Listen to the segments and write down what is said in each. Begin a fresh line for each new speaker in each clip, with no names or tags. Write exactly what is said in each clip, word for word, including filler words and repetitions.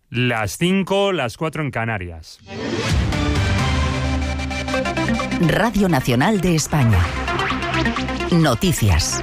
Las cinco, las cuatro en Canarias.
Radio Nacional de España. Noticias.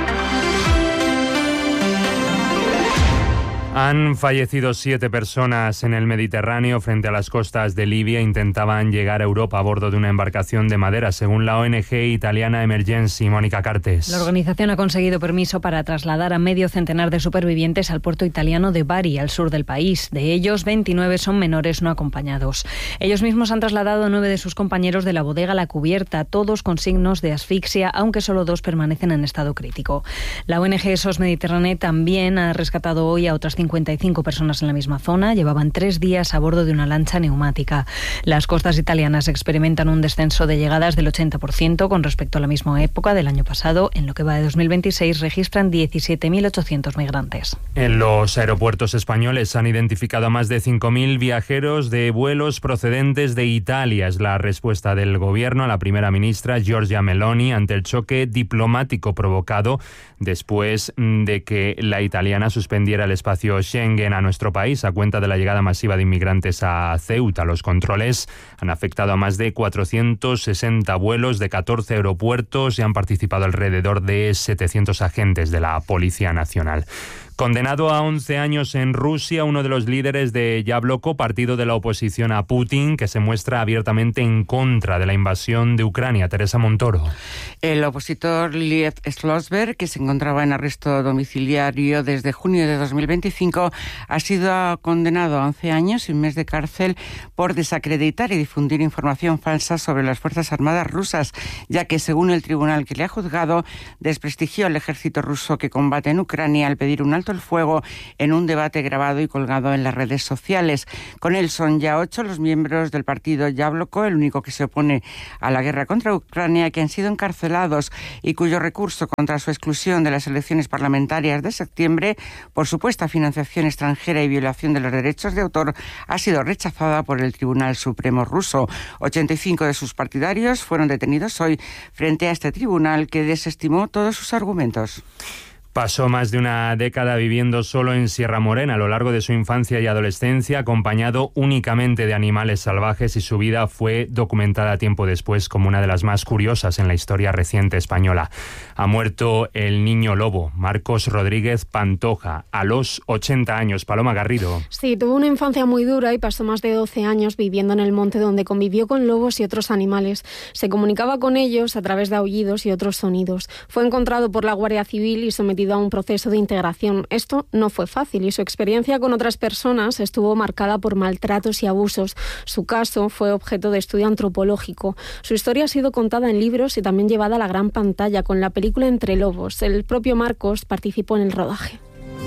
Han fallecido siete personas en el Mediterráneo frente a las costas de Libia. Intentaban llegar a Europa a bordo de una embarcación de madera, según la O N G italiana Emergency. Mónica Cartes.
La organización ha conseguido permiso para trasladar a medio centenar de supervivientes al puerto italiano de Bari, al sur del país. De ellos, veintinueve son menores no acompañados. Ellos mismos han trasladado a nueve de sus compañeros de la bodega a la cubierta, todos con signos de asfixia, aunque solo dos permanecen en estado crítico. La O N G S O S Mediterráneo también ha rescatado hoy a otras cincuenta y cinco personas en la misma zona. Llevaban tres días a bordo de una lancha neumática. Las costas italianas experimentan un descenso de llegadas del ochenta por ciento con respecto a la misma época del año pasado. En lo que va de dos mil veintiséis registran diecisiete mil ochocientos migrantes.
En los aeropuertos españoles han identificado a más de cinco mil viajeros de vuelos procedentes de Italia. Es la respuesta del gobierno a la primera ministra Giorgia Meloni ante el choque diplomático provocado después de que la italiana suspendiera el espacio Schengen a nuestro país a cuenta de la llegada masiva de inmigrantes a Ceuta. Los controles han afectado a más de cuatrocientos sesenta vuelos de catorce aeropuertos y han participado alrededor de setecientos agentes de la Policía Nacional. Condenado a once años en Rusia, uno de los líderes de Yabloko, partido de la oposición a Putin, que se muestra abiertamente en contra de la invasión de Ucrania. Teresa Montoro.
El opositor Liev Slosberg, que se encontraba en arresto domiciliario desde junio de dos mil veinticinco, ha sido condenado a once años y un mes de cárcel por desacreditar y difundir información falsa sobre las Fuerzas Armadas rusas, ya que, según el tribunal que le ha juzgado, desprestigió al ejército ruso que combate en Ucrania al pedir un alto el fuego en un debate grabado y colgado en las redes sociales. Con él son ya ocho los miembros del partido Yabloko, el único que se opone a la guerra contra Ucrania, que han sido encarcelados y cuyo recurso contra su exclusión de las elecciones parlamentarias de septiembre por supuesta financiación extranjera y violación de los derechos de autor ha sido rechazada por el Tribunal Supremo ruso. ochenta y cinco de sus partidarios fueron detenidos hoy frente a este tribunal, que desestimó todos sus argumentos.
Pasó más de una década viviendo solo en Sierra Morena a lo largo de su infancia y adolescencia, acompañado únicamente de animales salvajes, y su vida fue documentada tiempo después como una de las más curiosas en la historia reciente española. Ha muerto el niño lobo, Marcos Rodríguez Pantoja, a los ochenta años. Paloma Garrido.
Sí, tuvo una infancia muy dura y pasó más de doce años viviendo en el monte, donde convivió con lobos y otros animales. Se comunicaba con ellos a través de aullidos y otros sonidos. Fue encontrado por la Guardia Civil y sometido a un proceso de integración. Esto no fue fácil y su experiencia con otras personas estuvo marcada por maltratos y abusos. Su caso fue objeto de estudio antropológico. Su historia ha sido contada en libros y también llevada a la gran pantalla con la película Entre Lobos. El propio Marcos participó en el rodaje.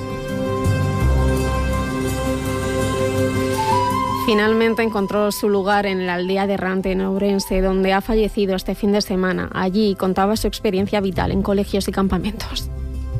Finalmente encontró su lugar en la aldea de Errante, en Ourense, donde ha fallecido este fin de semana. Allí contaba su experiencia vital en colegios y campamentos.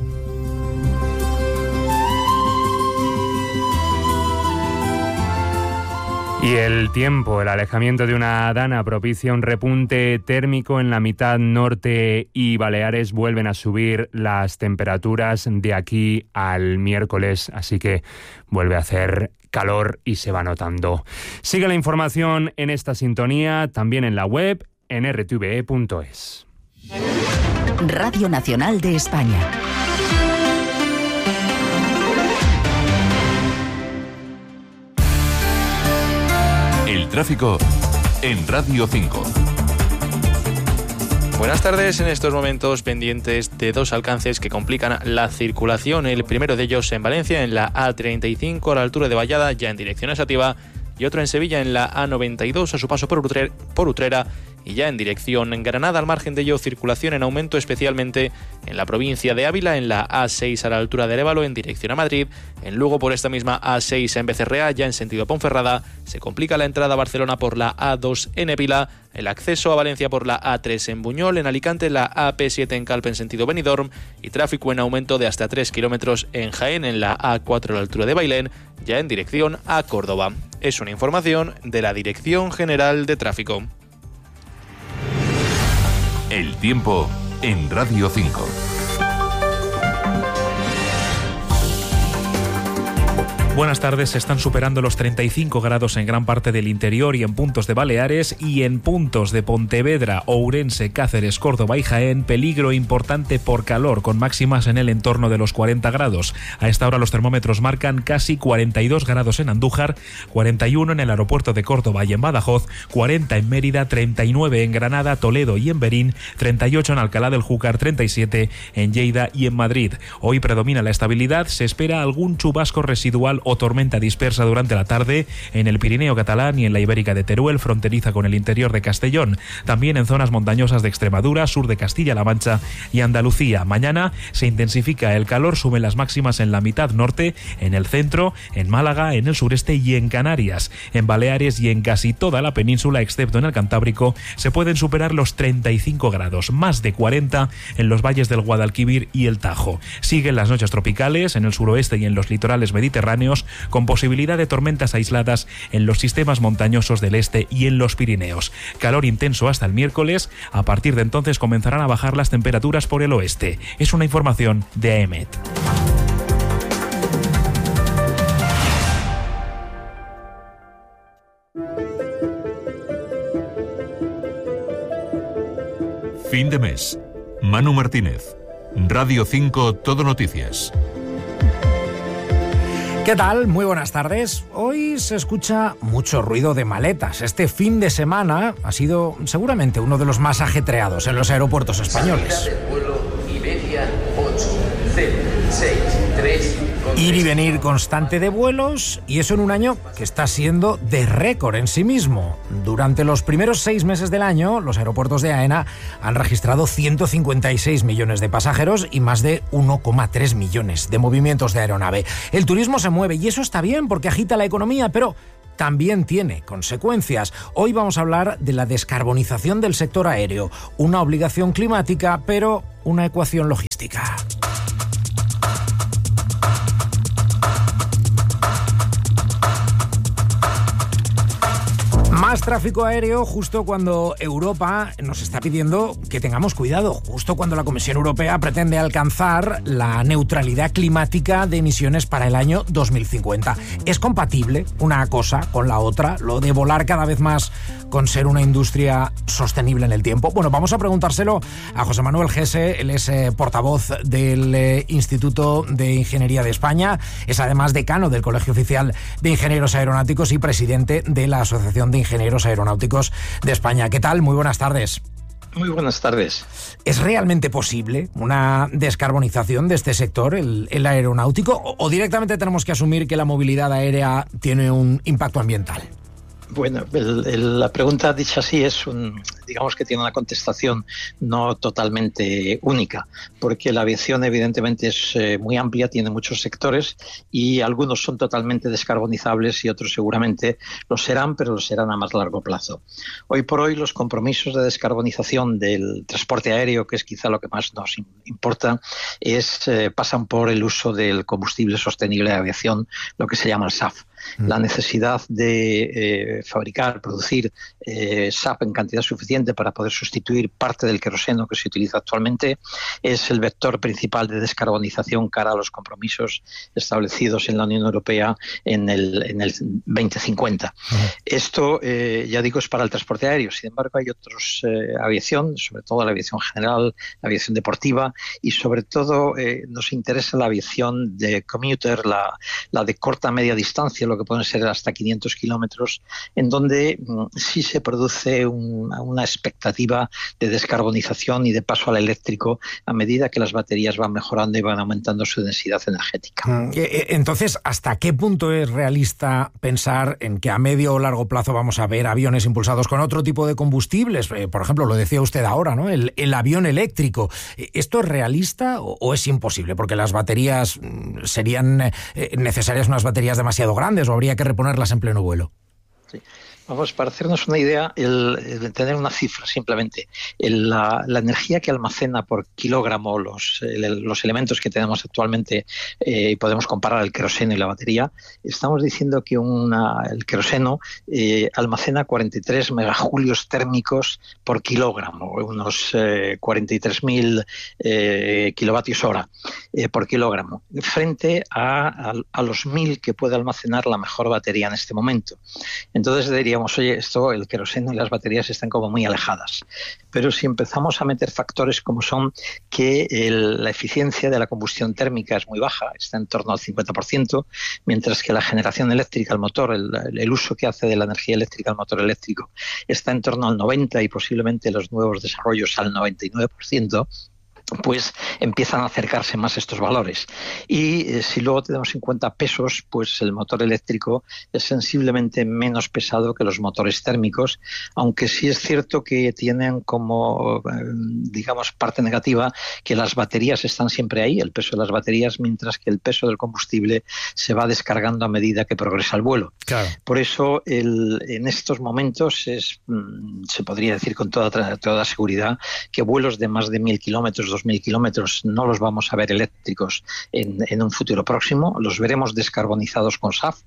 Y el tiempo, el alejamiento de una dana propicia un repunte térmico en la mitad norte y Baleares. Vuelven a subir las temperaturas de aquí al miércoles, así que vuelve a hacer calor y se va notando. Sigue la información en esta sintonía, también en la web, en r t v e punto es.
Radio Nacional de España.
El tráfico en Radio cinco.
Buenas tardes. En estos momentos pendientes de dos alcances que complican la circulación. El primero de ellos en Valencia, en la A treinta y cinco a la altura de Vallada, ya en dirección a Sativa, y otro en Sevilla, en la A noventa y dos a su paso por Utrera, por Utrera y ya en dirección en Granada. Al margen de ello, circulación en aumento, especialmente en la provincia de Ávila, en la A seis a la altura de Arévalo, en dirección a Madrid. En Lugo, por esta misma A seis en Becerrea, ya en sentido Ponferrada. Se complica la entrada a Barcelona por la A dos en Épila, el acceso a Valencia por la A tres en Buñol, en Alicante la A P siete en Calpe en sentido Benidorm, y tráfico en aumento de hasta tres kilómetros en Jaén, en la A cuatro a la altura de Bailén, ya en dirección a Córdoba. Es una información de la Dirección General de Tráfico.
El tiempo en Radio cinco.
Buenas tardes. Se están superando los treinta y cinco grados en gran parte del interior y en puntos de Baleares, y en puntos de Pontevedra, Ourense, Cáceres, Córdoba y Jaén, peligro importante por calor, con máximas en el entorno de los cuarenta grados. A esta hora los termómetros marcan casi cuarenta y dos grados en Andújar, cuarenta y uno en el aeropuerto de Córdoba y en Badajoz, cuarenta en Mérida, treinta y nueve en Granada, Toledo y en Berín, treinta y ocho en Alcalá del Júcar, treinta y siete en Lleida y en Madrid. Hoy predomina la estabilidad. Se espera algún chubasco residual o tormenta dispersa durante la tarde en el Pirineo catalán y en la Ibérica de Teruel, fronteriza con el interior de Castellón. También en zonas montañosas de Extremadura, sur de Castilla-La Mancha y Andalucía. Mañana se intensifica el calor, suben las máximas en la mitad norte, en el centro, en Málaga, en el sureste y en Canarias. En Baleares y en casi toda la península, excepto en el Cantábrico, se pueden superar los treinta y cinco grados, más de cuarenta en los valles del Guadalquivir y el Tajo. Siguen las noches tropicales en el suroeste y en los litorales mediterráneos, con posibilidad de tormentas aisladas en los sistemas montañosos del este y en los Pirineos. Calor intenso hasta el miércoles. A partir de entonces comenzarán a bajar las temperaturas por el oeste. Es una información de A E M E T.
Fin de mes. Manu Martínez. Radio cinco Todo Noticias.
¿Qué tal? Muy buenas tardes. Hoy se escucha mucho ruido de maletas. Este fin de semana ha sido seguramente uno de los más ajetreados en los aeropuertos españoles. Ir y venir constante de vuelos, y eso en un año que está siendo de récord en sí mismo. Durante los primeros seis meses del año, los aeropuertos de AENA han registrado ciento cincuenta y seis millones de pasajeros y más de uno coma tres millones de movimientos de aeronave. El turismo se mueve y eso está bien porque agita la economía, pero también tiene consecuencias. Hoy vamos a hablar de la descarbonización del sector aéreo, una obligación climática, pero una ecuación logística. Más tráfico aéreo justo cuando Europa nos está pidiendo que tengamos cuidado, justo cuando la Comisión Europea pretende alcanzar la neutralidad climática de emisiones para el año dos mil cincuenta. ¿Es compatible una cosa con la otra, lo de volar cada vez más con ser una industria sostenible en el tiempo? Bueno, vamos a preguntárselo a José Manuel Gese. Él es eh, portavoz del eh, Instituto de Ingeniería de España, es además decano del Colegio Oficial de Ingenieros Aeronáuticos y presidente de la Asociación de Ingenieros Aeronáuticos de España. ¿Qué tal? Muy buenas tardes.
Muy buenas tardes.
¿Es realmente posible una descarbonización de este sector, el, el aeronáutico, o, o directamente tenemos que asumir que la movilidad aérea tiene un impacto ambiental?
Bueno, el, el, la pregunta dicha así es un, digamos que tiene una contestación no totalmente única, porque la aviación evidentemente es eh, muy amplia, tiene muchos sectores y algunos son totalmente descarbonizables y otros seguramente lo serán, pero lo serán a más largo plazo. Hoy por hoy los compromisos de descarbonización del transporte aéreo, que es quizá lo que más nos importa, es, eh, pasan por el uso del combustible sostenible de aviación, lo que se llama el S A F. La necesidad de eh, fabricar, producir eh, S A F en cantidad suficiente para poder sustituir parte del queroseno que se utiliza actualmente es el vector principal de descarbonización cara a los compromisos establecidos en la Unión Europea en el, en el veinte cincuenta. Uh-huh. Esto, eh, ya digo, es para el transporte aéreo. Sin embargo, hay otros eh, aviación, sobre todo la aviación general, la aviación deportiva y sobre todo eh, nos interesa la aviación de commuter, la, la de corta media distancia, lo que pueden ser hasta quinientos kilómetros, en donde mm, sí se produce un, una expectativa de descarbonización y de paso al eléctrico a medida que las baterías van mejorando y van aumentando su densidad energética.
Entonces, ¿hasta qué punto es realista pensar en que a medio o largo plazo vamos a ver aviones impulsados con otro tipo de combustibles? Por ejemplo, lo decía usted ahora, ¿no? El, el avión eléctrico. ¿Esto es realista o, o es imposible? Porque las baterías serían necesarias unas baterías demasiado grandes o habría que reponerlas en pleno vuelo.
Sí. Vamos, para hacernos una idea, el, el tener una cifra simplemente, el, la, la energía que almacena por kilogramo los, el, los elementos que tenemos actualmente, eh, podemos comparar el queroseno y la batería, estamos diciendo que una, el queroseno eh, almacena cuarenta y tres megajulios térmicos por kilogramo, unos eh, cuarenta y tres mil eh, kilovatios hora eh, por kilogramo, frente a, a, a los mil que puede almacenar la mejor batería en este momento. Entonces diríamos, oye, esto, el queroseno y las baterías están como muy alejadas. Pero si empezamos a meter factores como son que el, la eficiencia de la combustión térmica es muy baja, está en torno al cincuenta por ciento, mientras que la generación eléctrica al motor, el, el uso que hace de la energía eléctrica al motor eléctrico, está en torno al noventa por ciento y posiblemente los nuevos desarrollos al noventa y nueve por ciento, pues empiezan a acercarse más estos valores. Y eh, si luego tenemos en cuenta pesos, pues el motor eléctrico es sensiblemente menos pesado que los motores térmicos, aunque sí es cierto que tienen como, eh, digamos, parte negativa que las baterías están siempre ahí, el peso de las baterías, mientras que el peso del combustible se va descargando a medida que progresa el vuelo. Claro. Por eso, el, en estos momentos es, mm, se podría decir con toda, toda seguridad que vuelos de más de mil kilómetros, dos mil kilómetros, no los vamos a ver eléctricos en, en un futuro próximo, los veremos descarbonizados con S A F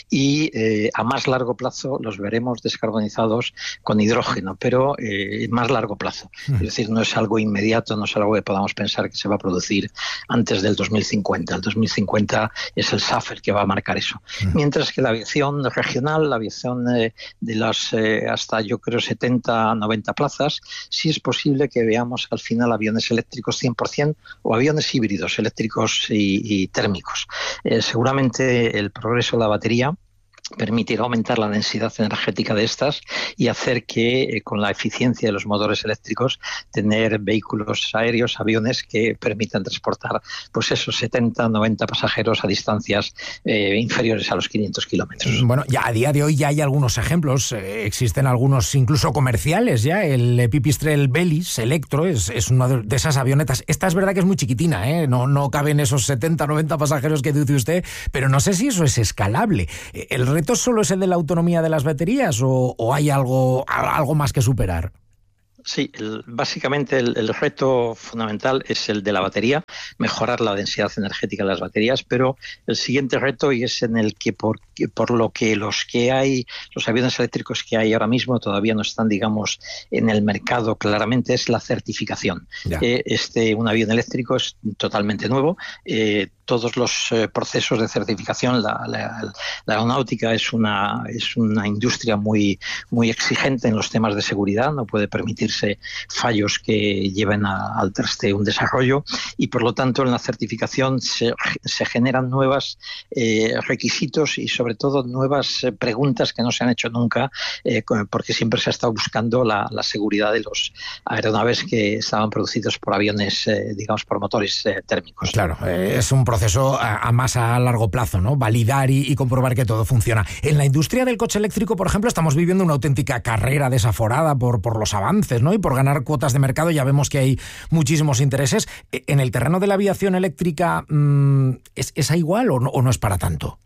y eh, a más largo plazo los veremos descarbonizados con hidrógeno, pero eh, más largo plazo. Mm. Es decir, no es algo inmediato, no es algo que podamos pensar que se va a producir antes del dos mil cincuenta. El dos mil cincuenta es el S A F el que va a marcar eso. Mm. Mientras que la aviación regional, la aviación eh, de las eh, hasta yo creo setenta, noventa plazas, sí es posible que veamos al final aviones eléctricos cien por ciento o aviones híbridos eléctricos y, y térmicos. Eh, seguramente el progreso de la batería permitirá aumentar la densidad energética de estas y hacer que, eh, con la eficiencia de los motores eléctricos, tener vehículos aéreos, aviones que permitan transportar pues esos setenta, noventa pasajeros a distancias eh, inferiores a los quinientos kilómetros.
Bueno, ya a día de hoy ya hay algunos ejemplos, eh, existen algunos incluso comerciales ya, el Pipistrel Velis Electro es, es una de esas avionetas. Esta es verdad que es muy chiquitina, ¿eh? no, no caben esos setenta, noventa pasajeros que dice usted, pero no sé si eso es escalable. El ¿El reto solo es el de la autonomía de las baterías o, o hay algo, algo más que superar?
Sí, el, básicamente el, el reto fundamental es el de la batería, mejorar la densidad energética de las baterías, pero el siguiente reto, y es en el que por, por lo que los que hay, los aviones eléctricos que hay ahora mismo todavía no están, digamos, en el mercado claramente, es la certificación. Eh, este, un avión eléctrico es totalmente nuevo, eh, todos los eh, procesos de certificación, la, la, la aeronáutica es una, es una industria muy, muy exigente en los temas de seguridad, no puede permitirse fallos que lleven a, al traste un desarrollo y por lo tanto en la certificación se, se generan nuevos eh, requisitos y sobre todo nuevas eh, preguntas que no se han hecho nunca eh, porque siempre se ha estado buscando la, la seguridad de los aeronaves que estaban producidos por aviones, eh, digamos, por motores eh, térmicos.
Claro, eh, es un proceso a, a más a largo plazo, ¿no? Validar y, y comprobar que todo funciona. En la industria del coche eléctrico, por ejemplo, estamos viviendo una auténtica carrera desaforada por, por los avances, ¿no? Y por ganar cuotas de mercado. Ya vemos que hay muchísimos intereses. En el terreno de la aviación eléctrica, ¿es, es igual o no, o no es para tanto?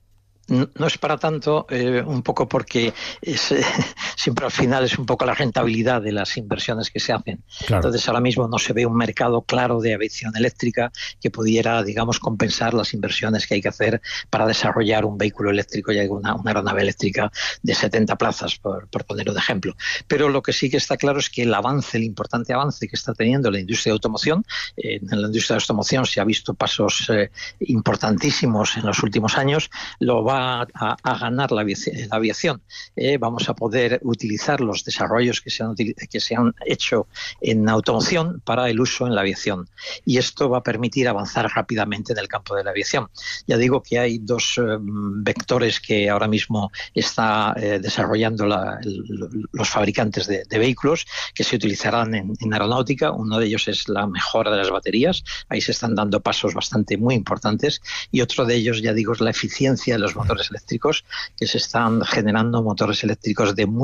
No, no es para tanto, eh, un poco porque es, eh, siempre al final es un poco la rentabilidad de las inversiones que se hacen. Claro. Entonces ahora mismo no se ve un mercado claro de aviación eléctrica que pudiera, digamos, compensar las inversiones que hay que hacer para desarrollar un vehículo eléctrico y una, una aeronave eléctrica de setenta plazas, por, por ponerlo de ejemplo. Pero lo que sí que está claro es que el avance, el importante avance que está teniendo la industria de automoción, eh, en la industria de automoción se ha visto pasos eh, importantísimos en los últimos años, lo va A, a, a ganar la aviación. La aviación. Eh, vamos a poder utilizar los desarrollos que se, han, que se han hecho en automoción para el uso en la aviación. Y esto va a permitir avanzar rápidamente en el campo de la aviación. Ya digo que hay dos eh, vectores que ahora mismo está eh, desarrollando la, el, los fabricantes de, de vehículos que se utilizarán en, en aeronáutica. Uno de ellos es la mejora de las baterías. Ahí se están dando pasos bastante muy importantes. Y otro de ellos, ya digo, es la eficiencia de los motores eléctricos, que se están generando motores eléctricos de muy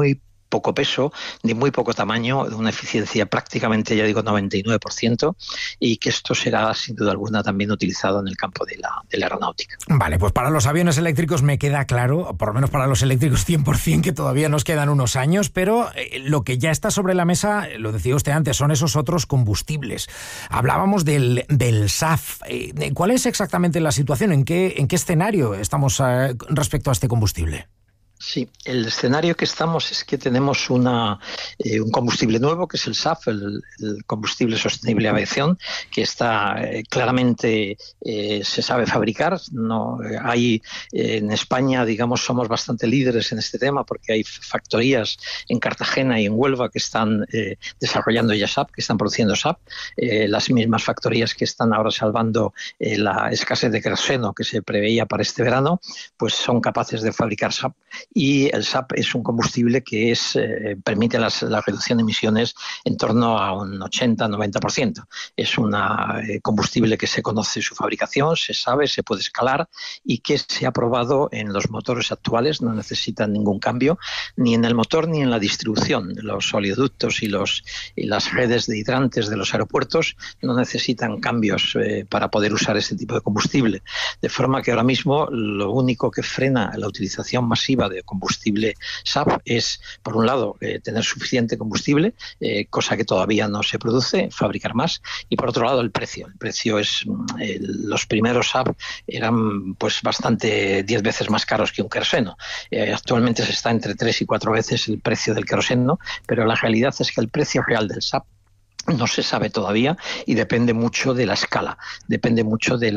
poco peso, de muy poco tamaño, de una eficiencia prácticamente, ya digo, noventa y nueve por ciento, y que esto será sin duda alguna también utilizado en el campo de la, de la aeronáutica.
Vale, pues para los aviones eléctricos me queda claro, por lo menos para los eléctricos cien por ciento, que todavía nos quedan unos años, pero eh, lo que ya está sobre la mesa, lo decía usted antes, son esos otros combustibles. Hablábamos del, del S A F. Eh, ¿Cuál es exactamente la situación? ¿En qué, en qué escenario estamos eh, respecto a este combustible?
Sí, el escenario que estamos es que tenemos una, eh, un combustible nuevo, que es el S A F, el, el combustible sostenible de aviación, que está eh, claramente eh, se sabe fabricar. No eh, hay eh, en España, digamos, somos bastante líderes en este tema porque hay factorías en Cartagena y en Huelva que están eh, desarrollando ya S A F, que están produciendo S A F. Eh, las mismas factorías que están ahora salvando eh, la escasez de queroseno que se preveía para este verano, pues son capaces de fabricar S A F. Y el S A F es un combustible que es, eh, permite las, la reducción de emisiones en torno a un ochenta a noventa por ciento. Es un eh, combustible que se conoce su fabricación, se sabe, se puede escalar y que se ha probado en los motores actuales, no necesitan ningún cambio, ni en el motor ni en la distribución. Los oleoductos y, los, y las redes de hidrantes de los aeropuertos no necesitan cambios eh, para poder usar este tipo de combustible. De forma que ahora mismo lo único que frena la utilización masiva de combustible S A F es, por un lado, eh, tener suficiente combustible, eh, cosa que todavía no se produce, fabricar más, y por otro lado el precio. El precio es, eh, los primeros S A F eran pues bastante diez veces más caros que un queroseno. Eh, actualmente se está entre tres y cuatro veces el precio del queroseno, pero la realidad es que el precio real del S A F no se sabe todavía y depende mucho de la escala, depende mucho del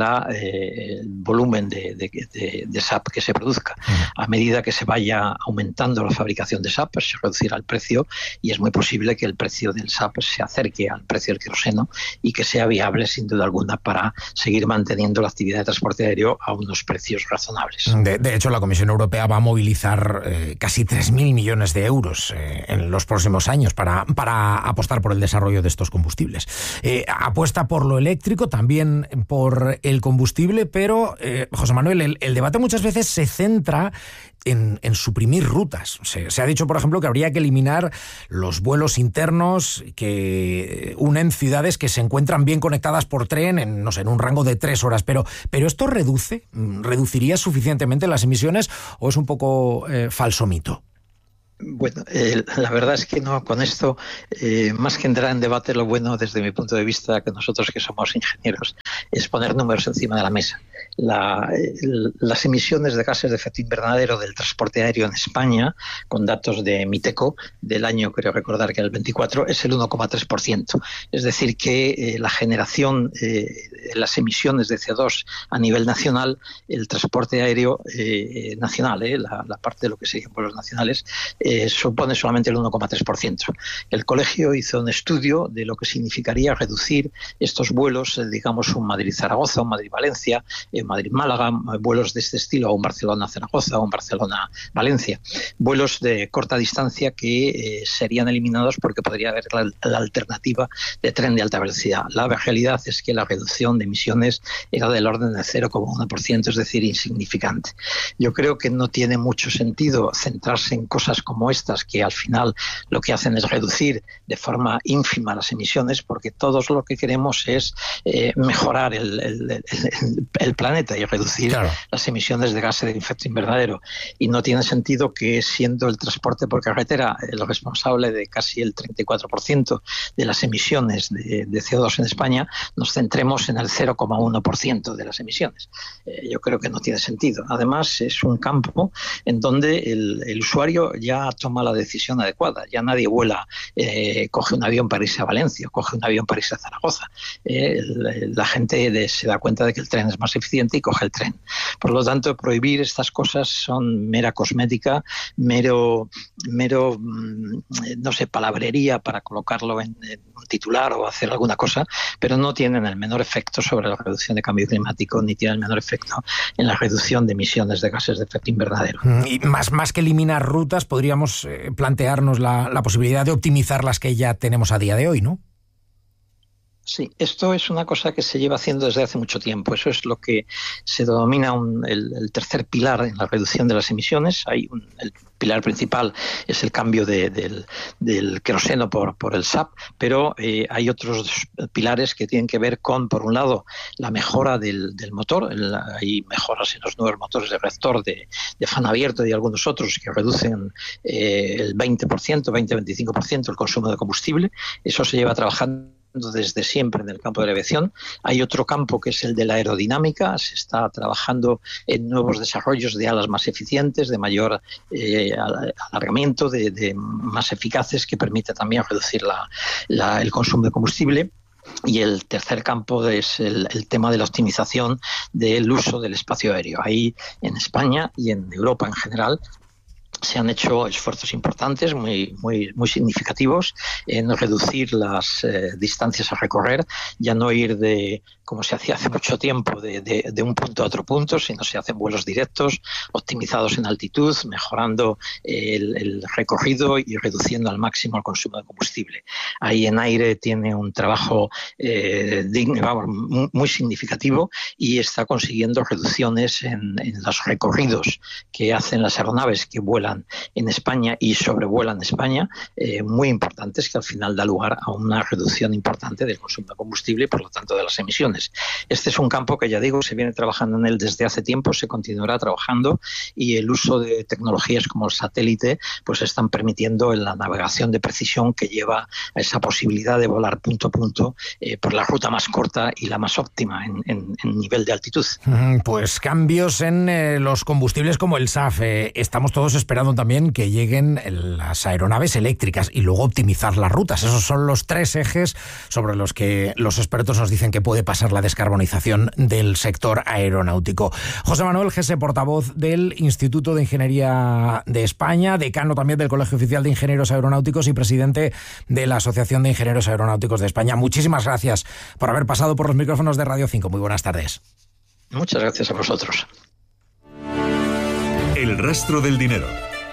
eh, volumen de, de, de, de S A F que se produzca. A medida que se vaya aumentando la fabricación de S A F, pues se reducirá el precio y es muy posible que el precio del S A F se acerque al precio del queroseno y que sea viable sin duda alguna para seguir manteniendo la actividad de transporte aéreo a unos precios razonables.
De, de hecho, la Comisión Europea va a movilizar eh, casi tres mil millones de euros eh, en los próximos años para, para apostar por el desarrollo de estos combustibles. Eh, apuesta por lo eléctrico, también por el combustible, pero, eh, José Manuel, el, el debate muchas veces se centra en, en suprimir rutas. Se, se ha dicho, por ejemplo, que habría que eliminar los vuelos internos que unen ciudades que se encuentran bien conectadas por tren en, no sé, en un rango de tres horas. Pero, pero ¿esto reduce? ¿Reduciría suficientemente las emisiones o es un poco eh, falso mito?
Bueno, eh, la verdad es que no, con esto, eh, más que entrar en debate, lo bueno desde mi punto de vista, que nosotros que somos ingenieros, es poner números encima de la mesa. La, el, las emisiones de gases de efecto invernadero del transporte aéreo en España, con datos de Miteco, del año, creo recordar que era el veinticuatro, es el uno coma tres por ciento. Es decir, que eh, la generación, eh, las emisiones de C O dos a nivel nacional, el transporte aéreo eh, nacional, eh, la, la parte de lo que serían vuelos nacionales, eh, supone solamente el uno coma tres por ciento. El colegio hizo un estudio de lo que significaría reducir estos vuelos, eh, digamos, un Madrid-Zaragoza, un Madrid-Valencia, eh, Madrid-Málaga, vuelos de este estilo, o un Barcelona-Zaragoza, o un Barcelona-Valencia. Vuelos de corta distancia que eh, serían eliminados porque podría haber la, la alternativa de tren de alta velocidad. La realidad es que la reducción de emisiones era del orden de cero coma uno por ciento, es decir, insignificante. Yo creo que no tiene mucho sentido centrarse en cosas como estas, que al final lo que hacen es reducir de forma ínfima las emisiones, porque todos lo que queremos es eh, mejorar el, el, el, el planeta y reducir claro. las emisiones de gases de efecto invernadero. Y no tiene sentido que, siendo el transporte por carretera el responsable de casi el treinta y cuatro por ciento de las emisiones de, de C O dos en España, nos centremos en el cero coma uno por ciento de las emisiones. Eh, yo creo que no tiene sentido. Además, es un campo en donde el, el usuario ya toma la decisión adecuada. Ya nadie vuela, eh, coge un avión para irse a Valencia, coge un avión para irse a Zaragoza. Eh, la gente de, se da cuenta de que el tren es más eficiente y coge el tren. Por lo tanto, prohibir estas cosas son mera cosmética, mero, mero no sé, palabrería para colocarlo en, en un titular o hacer alguna cosa, pero no tienen el menor efecto sobre la reducción de cambio climático, ni tienen el menor efecto en la reducción de emisiones de gases de efecto invernadero.
Y más, más que eliminar rutas, podríamos eh, plantearnos la, la posibilidad de optimizar las que ya tenemos a día de hoy, ¿no?
Sí, esto es una cosa que se lleva haciendo desde hace mucho tiempo. Eso es lo que se denomina un, el, el tercer pilar en la reducción de las emisiones. Hay un, el pilar principal es el cambio de, del, del queroseno por, por el S A F, pero eh, hay otros pilares que tienen que ver con, por un lado, la mejora del, del motor. El, hay mejoras en los nuevos motores de reactor de, de fan abierto y algunos otros que reducen eh, el veinte por ciento, veinte a veinticinco por ciento el consumo de combustible. Eso se lleva trabajando desde siempre en el campo de la aviación. Hay otro campo que es el de la aerodinámica. Se está trabajando en nuevos desarrollos de alas más eficientes, de mayor eh, alargamiento, de, de más eficaces, que permite también reducir la, la, el consumo de combustible. Y el tercer campo es el, el tema de la optimización del uso del espacio aéreo. Ahí en España y en Europa en general se han hecho esfuerzos importantes, muy, muy, muy significativos, en reducir las eh, distancias a recorrer, ya no ir de, como se hacía hace mucho tiempo, de, de, de un punto a otro punto, sino se hacen vuelos directos, optimizados en altitud, mejorando el, el recorrido y reduciendo al máximo el consumo de combustible. Ahí en aire tiene un trabajo eh, digno, vamos, muy significativo, y está consiguiendo reducciones en, en los recorridos que hacen las aeronaves que vuelan en España y sobrevuelan España, eh, muy importantes, que al final da lugar a una reducción importante del consumo de combustible y por lo tanto de las emisiones. Este es un campo que, ya digo, se viene trabajando en él desde hace tiempo, se continuará trabajando, y el uso de tecnologías como el satélite pues están permitiendo en la navegación de precisión que lleva a esa posibilidad de volar punto a punto eh, por la ruta más corta y la más óptima en, en, en nivel de altitud.
Pues cambios en eh, los combustibles como el S A F. Eh, estamos todos esperando también que lleguen las aeronaves eléctricas y luego optimizar las rutas. Esos son los tres ejes sobre los que los expertos nos dicen que puede pasar la descarbonización del sector aeronáutico. José Manuel Gese, portavoz del Instituto de Ingeniería de España, decano también del Colegio Oficial de Ingenieros Aeronáuticos y presidente de la Asociación de Ingenieros Aeronáuticos de España. Muchísimas gracias por haber pasado por los micrófonos de Radio cinco. Muy buenas tardes.
Muchas gracias a vosotros.
El rastro del dinero.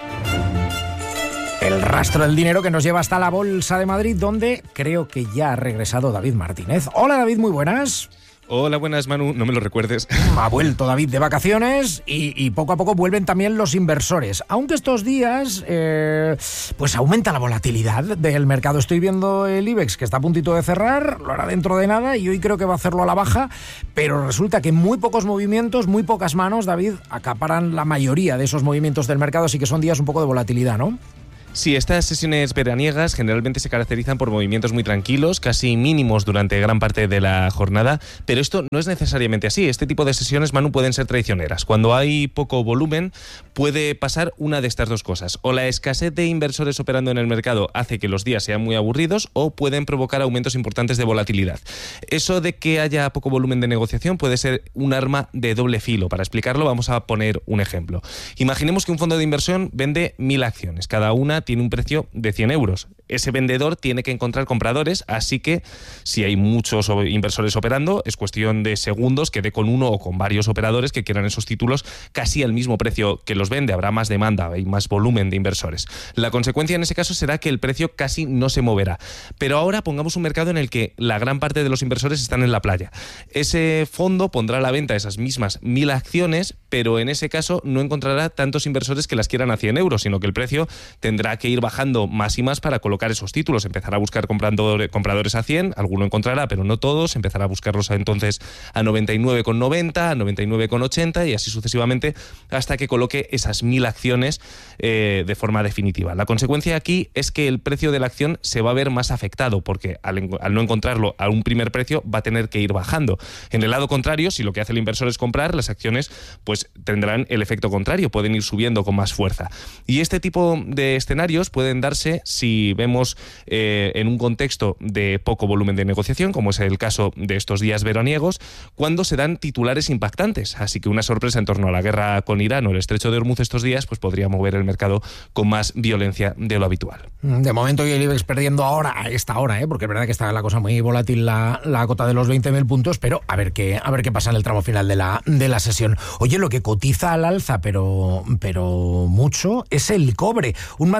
El rastro del dinero que nos lleva hasta la Bolsa de Madrid, donde creo que ya ha regresado David Martínez. Hola David, muy buenas.
Hola, buenas Manu, no me lo recuerdes.
Ha vuelto David de vacaciones y, y poco a poco vuelven también los inversores. Aunque estos días eh, pues aumenta la volatilidad del mercado. Estoy viendo el IBEX que está a puntito de cerrar, lo hará dentro de nada y hoy creo que va a hacerlo a la baja, pero resulta que muy pocos movimientos, muy pocas manos, David, acaparan la mayoría de esos movimientos del mercado, así que son días un poco de volatilidad, ¿no?
Sí, estas sesiones veraniegas generalmente se caracterizan por movimientos muy tranquilos, casi mínimos durante gran parte de la jornada, pero esto no es necesariamente así. Este tipo de sesiones, Manu, pueden ser traicioneras. Cuando hay poco volumen, puede pasar una de estas dos cosas. O la escasez de inversores operando en el mercado hace que los días sean muy aburridos, o pueden provocar aumentos importantes de volatilidad. Eso de que haya poco volumen de negociación puede ser un arma de doble filo. Para explicarlo, vamos a poner un ejemplo. Imaginemos que un fondo de inversión vende mil acciones. Cada una tiene un precio de cien euros. Ese vendedor tiene que encontrar compradores, así que si hay muchos inversores operando, es cuestión de segundos que dé con uno o con varios operadores que quieran esos títulos casi al mismo precio que los vende. Habrá más demanda, hay más volumen de inversores. La consecuencia en ese caso será que el precio casi no se moverá. Pero ahora pongamos un mercado en el que la gran parte de los inversores están en la playa. Ese fondo pondrá a la venta esas mismas mil acciones, pero en ese caso no encontrará tantos inversores que las quieran a cien euros, sino que el precio tendrá que ir bajando más y más para colocar esos títulos. Empezará a buscar compradores a cien, alguno encontrará, pero no todos. Empezará a buscarlos entonces a noventa y nueve con noventa, a noventa y nueve con ochenta y así sucesivamente hasta que coloque esas mil acciones eh, de forma definitiva. La consecuencia aquí es que el precio de la acción se va a ver más afectado porque al, al no encontrarlo a un primer precio va a tener que ir bajando. En el lado contrario, si lo que hace el inversor es comprar, las acciones pues tendrán el efecto contrario, pueden ir subiendo con más fuerza. Y este tipo de escenarios pueden darse si vemos eh, en un contexto de poco volumen de negociación, como es el caso de estos días veraniegos, cuando se dan titulares impactantes. Así que una sorpresa en torno a la guerra con Irán o el estrecho de Hormuz estos días pues podría mover el mercado con más violencia de lo habitual.
De momento y el IBEX perdiendo ahora, a esta hora, ¿eh? Porque es verdad que está la cosa muy volátil, la, la cota de los veinte mil puntos, pero a ver qué, a ver qué pasa en el tramo final de la, de la sesión. Oye, lo que cotiza al alza, pero, pero mucho, es el cobre, un material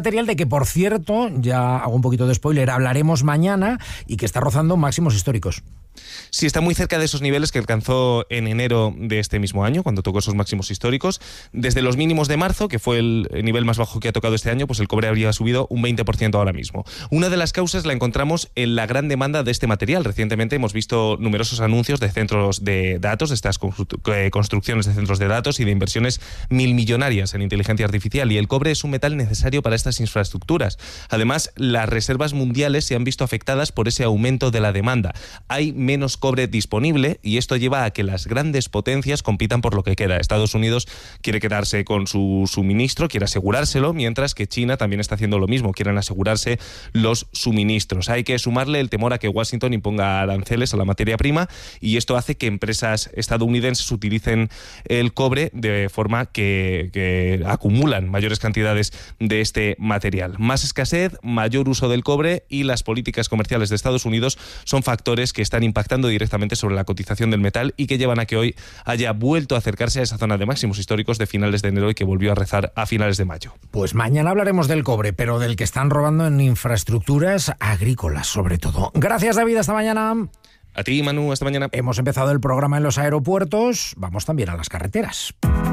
material de que, por cierto, ya hago un poquito de spoiler, hablaremos mañana y que está rozando máximos históricos.
Sí, está muy cerca de esos niveles que alcanzó en enero de este mismo año, cuando tocó esos máximos históricos. Desde los mínimos de marzo, que fue el nivel más bajo que ha tocado este año, pues el cobre habría subido un veinte por ciento ahora mismo. Una de las causas la encontramos en la gran demanda de este material. Recientemente hemos visto numerosos anuncios de centros de datos, de estas construcciones de centros de datos y de inversiones milmillonarias en inteligencia artificial, y el cobre es un metal necesario para estas infraestructuras. Además, las reservas mundiales se han visto afectadas por ese aumento de la demanda. Hay menos cobre disponible y esto lleva a que las grandes potencias compitan por lo que queda. Estados Unidos quiere quedarse con su suministro, quiere asegurárselo, mientras que China también está haciendo lo mismo, quieren asegurarse los suministros. Hay que sumarle el temor a que Washington imponga aranceles a la materia prima, y esto hace que empresas estadounidenses utilicen el cobre de forma que, que acumulan mayores cantidades de este material. Más escasez, mayor uso del cobre, y las políticas comerciales de Estados Unidos son factores que están impactando directamente sobre la cotización del metal y que llevan a que hoy haya vuelto a acercarse a esa zona de máximos históricos de finales de enero y que volvió a rezar a finales de mayo.
Pues mañana hablaremos del cobre, pero del que están robando en infraestructuras agrícolas sobre todo. Gracias, David, hasta mañana.
A ti, Manu, hasta mañana.
Hemos empezado el programa en los aeropuertos, vamos también a las carreteras.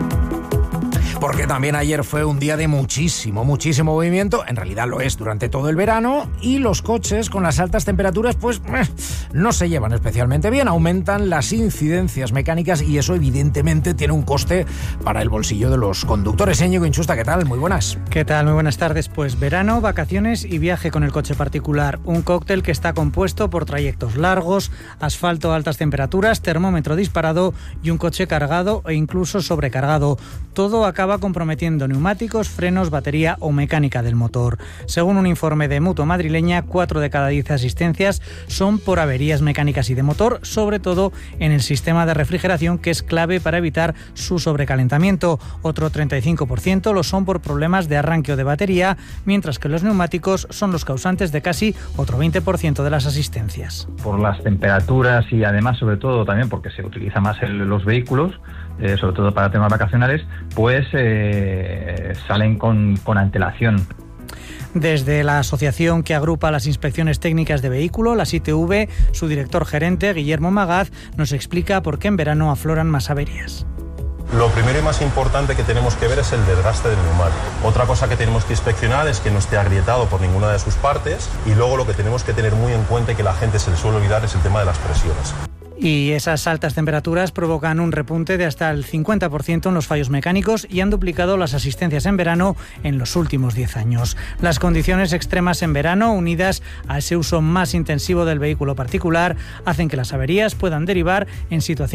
Porque también ayer fue un día de muchísimo, muchísimo movimiento, en realidad lo es durante todo el verano, y los coches con las altas temperaturas pues eh, no se llevan especialmente bien, aumentan las incidencias mecánicas y eso evidentemente tiene un coste para el bolsillo de los conductores. Íñigo Inchusta, ¿qué tal? Muy buenas.
¿Qué tal? Muy buenas tardes. Pues verano, vacaciones y viaje con el coche particular, un cóctel que está compuesto por trayectos largos, asfalto a altas temperaturas, termómetro disparado y un coche cargado e incluso sobrecargado. Todo acaba comprometiendo neumáticos, frenos, batería o mecánica del motor. Según un informe de Mutua madrileña, cuatro de cada diez asistencias son por averías mecánicas y de motor, sobre todo en el sistema de refrigeración, que es clave para evitar su sobrecalentamiento. Otro treinta y cinco por ciento lo son por problemas de arranque o de batería, mientras que los neumáticos son los causantes de casi otro veinte por ciento de las asistencias.
Por las temperaturas y además, sobre todo, también porque se utiliza más en los vehículos, Eh, sobre todo para temas vacacionales, pues eh, salen con, con antelación.
Desde la asociación que agrupa las inspecciones técnicas de vehículo, la I T V, su director gerente, Guillermo Magaz, nos explica por qué en verano afloran más averías.
Lo primero y más importante que tenemos que ver es el desgaste del neumático. Otra cosa que tenemos que inspeccionar es que no esté agrietado por ninguna de sus partes, y luego lo que tenemos que tener muy en cuenta y que la gente se le suele olvidar es el tema de las presiones.
Y esas altas temperaturas provocan un repunte de hasta el cincuenta por ciento en los fallos mecánicos y han duplicado las asistencias en verano en los últimos diez años. Las condiciones extremas en verano, unidas a ese uso más intensivo del vehículo particular, hacen que las averías puedan derivar en situaciones